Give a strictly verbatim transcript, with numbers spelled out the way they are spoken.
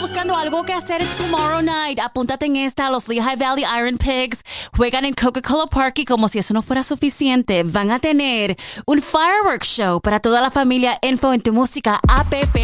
buscando algo que hacer tomorrow night, apúntate en esta. Los Lehigh Valley Iron Pigs juegan en Coca-Cola Park y como si eso no fuera suficiente, van a tener un fireworks show para toda la familia. Info en tu música app.